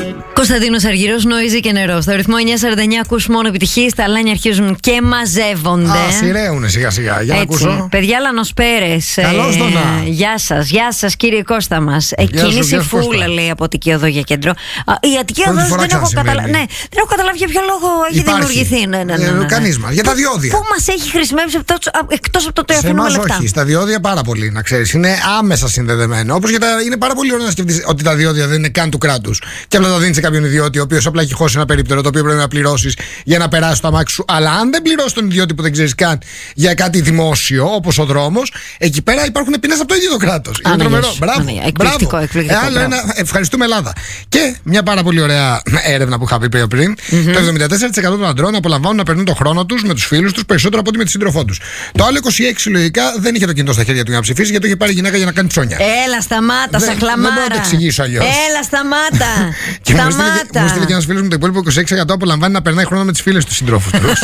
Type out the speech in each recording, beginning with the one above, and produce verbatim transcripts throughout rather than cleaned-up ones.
Κωνσταντίνος Αργυρός, Noisy και νερό. Στο ρυθμό εννιά σαράντα εννιά ακούς μόνο επιτυχίες. Τα λάνια αρχίζουν και μαζεύονται. Α, σειραίουνε σιγά σιγά. Για να ακούσω. Παιδιά, Λανοσπέρες. Καλώς τον να. Γεια σας, γεια σας κύριε Κώστα μας. Κίνηση φούλα λέει από Αττική Οδό για κέντρο. Η Αττική Οδό δεν, καταλα... ναι, δεν έχω καταλάβει για ποιο λόγο έχει Υπάρχει. δημιουργηθεί. Ναι, ναι, ναι, ναι, ναι. Κανείς μας. Για τα διόδια. Πού μας έχει χρησιμεύσει εκτός από το ότι αφήνουμε λεφτά? Όχι, στα διόδια πάρα πολύ, να ξέρεις. Είναι άμεσα συνδεδεμένο. Όπως και τα... είναι πάρα πολύ ωραίο να σκεφτείς ότι τα διόδια δεν είναι καν του κράτους. Και απλά τα δίνεις σε κάποιον ιδιώτη, ο οποίος απλά έχει χώσει ένα περίπτερο το οποίο πρέπει να πληρώσεις για να περάσει το αμάξι σου. Αλλά αν δεν πληρώσεις τον ιδιώτη που δεν ξέρεις καν για κάτι δημόσιο, όπως ο δρόμος, εκεί πέρα υπάρχουν ποινές από το ίδιο το κράτος. Είναι τρομερό. Μπράβο. Εκπληκτικό, εκπληκτικό. Ε, άλλο ένα, ευχαριστούμε Ελλάδα. Και μια πάρα πολύ ωραία έρευνα που είχα πει πριν. Mm-hmm. Το εβδομήντα τέσσερα τοις εκατό των αντρών απολαμβάνουν να περνούν τον χρόνο τους με τους φίλους τους περισσότερο από ότι με τη σύντροφό τους. Το άλλο είκοσι έξι τοις εκατό λογικά δεν είχε το κινητό στα χέρια του για να ψηφίσει, γιατί το είχε πάρει η γυναίκα για να κάνει ψώνια. Έλα, σταμάτα, σαν χλαμάρα. Δεν μπορώ να το εξηγήσω αλλιώς. Έλα, σταμάτα. Και μου έστειλε και ένας φίλος μου το υπόλοιπο είκοσι έξι τοις εκατό απολαμβάνει να περνάει χρόνο με τις φίλες του συντρόφους τους.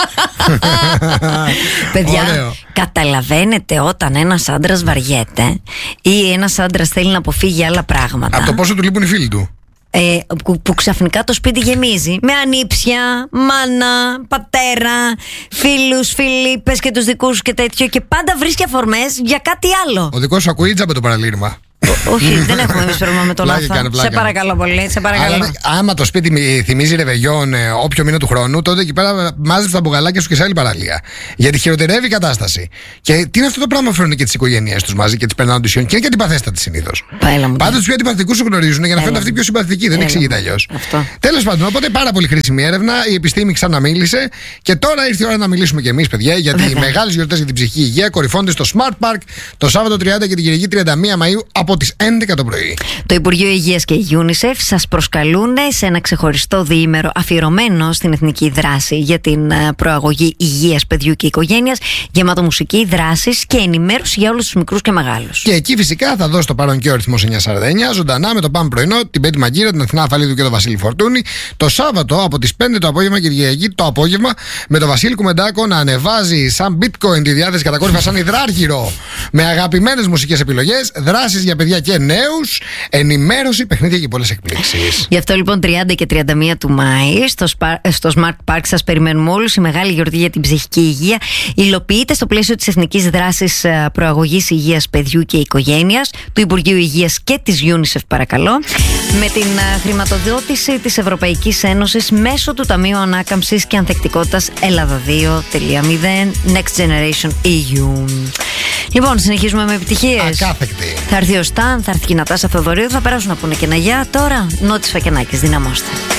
Παιδιά, καταλαβαίνετε όταν ένας άντρας βαριέται ή ένας άντρας θέλει να αποφύγει άλλα πράγματα. Από το πόσο του λείπουν οι φίλοι του. Ε, που, που ξαφνικά το σπίτι γεμίζει με ανήψια, μάνα, πατέρα, φίλους, φίλιππες και τους δικούς και τέτοιο, και πάντα βρίσκει αφορμές για κάτι άλλο. Ο δικός σου ακούει τζάμπε το παραλήρημα. Όχι, δεν έχουμε εμείς πρόβλημα με τον αυτό. Σε παρακαλώ πολύ, σε παρακαλώ. Αλλά, άμα το σπίτι θυμίζει ρεβεγιόν ε, όποιο μήνα του χρόνου, τότε εκεί πέρα μάζεψε τα μπουγαλάκια σου και σε άλλη παραλία. Γιατί χειροτερεύει η κατάσταση. Και τι είναι αυτό το πράγμα που φέρνουν και τις οικογένειές τους μαζί και τις περνάνε του και είναι και αντιπαθέστατοι συνήθως. Πάντα τους πιο αντιπαθητικούς σου γνωρίζουν για να φαίνονται αυτοί πιο συμπαθητικοί. Δεν εξηγείται αλλιώς. Τέλος πάντων, οπότε πάρα πολύ χρήσιμη έρευνα. Η επιστήμη ξαναμίλησε και τώρα ήρθε η ώρα να μιλήσουμε κι εμείς, παιδιά, γιατί οι μεγάλες γιορτές για την ψυχική υγεία κορυφώνται στο Smart Park το Σάββατο τριάντα και την Κυριακή τριάντα μία Μαΐου από τις έντεκα το πρωί. Το Υπουργείο Υγείας και η UNICEF σας προσκαλούν σε ένα ξεχωριστό διήμερο αφιερωμένο στην εθνική δράση για την προαγωγή υγείας παιδιού και οικογένειας, γεμάτο μουσική, δράσεις και ενημέρωση για όλους τους μικρούς και μεγάλους. Και εκεί φυσικά θα δώσει το παρόν και ο ρυθμός εννιά σαράντα εννιά ζωντανά με το Πάμε Πρωινό, την Πέτη Μαγκύρα, την Αθηνά Αφαλίδου και τον Βασίλη Φορτούνη. Το Σάββατο από τις πέντε το απόγευμα και την Κυριακή το απόγευμα με τον Βασίλη Κουμεντάκο να ανεβάζει σαν bitcoin τη διάθεση κατακόρυφα, σαν υδράργυρο, με αγαπημένες μουσικές επιλογές, δράσεις για παιδιά και νέους, ενημέρωση, παιχνίδια και πολλές εκπλήξεις. Γι' αυτό λοιπόν τριάντα και τριάντα μία του Μάη στο, στο Smart Park σας περιμένουμε όλους. Η μεγάλη γιορτή για την ψυχική υγεία υλοποιείται στο πλαίσιο της Εθνικής Δράσης Προαγωγής Υγείας Παιδιού και Οικογένειας του Υπουργείου Υγείας και της UNICEF, παρακαλώ, με την χρηματοδότηση της Ευρωπαϊκής Ένωσης μέσω του Ταμείου Ανάκαμψης και Ανθεκτικότητας Ελλάδα δύο τελεία μηδέν Next Generation ι γιου. Λοιπόν, συνεχίζουμε με επιτυχίες. Ακάθεκτη. Θα έρθει ο Σταν, θα έρθει η Νατάσα Θοδωρίου, θα περάσουν να πούνε και ένα γεια. Τώρα, Νότης Φακενάκης, δυναμώστε.